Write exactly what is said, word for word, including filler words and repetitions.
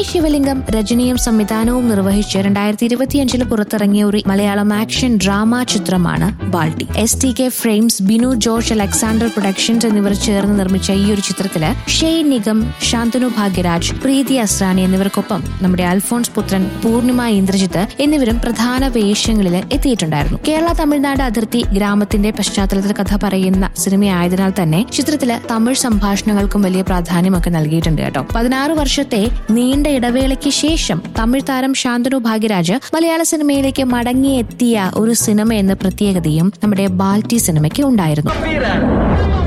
ശിവലിംഗം രചനയും സംവിധാനവും നിർവഹിച്ച് രണ്ടായിരത്തി ഇരുപത്തിയഞ്ചിൽ പുറത്തിറങ്ങിയ ഒരു മലയാളം ആക്ഷൻ ഡ്രാമ ചിത്രമാണ് Balti. S T K frames, Binu George, Alexander productions എന്നിവർ ചേർന്ന് നിർമ്മിച്ച ഈ ഒരു ചിത്രത്തില് ഷെയ്ൻ നിഗം, ശാന്തനു ഭാഗ്യരാജ്, പ്രീതി അസ്രാനി എന്നിവർക്കൊപ്പം നമ്മുടെ അൽഫോൺസ് പുത്രൻ, പൂർണിമ ഇന്ദ്രജിത്ത് എന്നിവരും പ്രധാന വേഷങ്ങളിൽ എത്തിയിട്ടുണ്ടായിരുന്നു. കേരള തമിഴ്നാട് അതിർത്തി ഗ്രാമത്തിന്റെ പശ്ചാത്തലത്തിൽ കഥ പറയുന്ന സിനിമയായതിനാൽ തന്നെ ചിത്രത്തില് തമിഴ് സംഭാഷണങ്ങൾക്കും വലിയ പ്രാധാന്യമൊക്കെ നൽകിയിട്ടുണ്ട് കേട്ടോ. പതിനാറ് വർഷത്തെ നീണ്ട ഇടവേളയ്ക്ക് ശേഷം തമിഴ് താരം ശാന്തനു ഭാഗ്യരാജ് മലയാള സിനിമയിലേക്ക് മടങ്ങിയെത്തിയ ഒരു സിനിമ എന്ന പ്രത്യേകതയും നമ്മുടെ ബാൾട്ടി സിനിമയ്ക്ക് ഉണ്ടായിരുന്നു.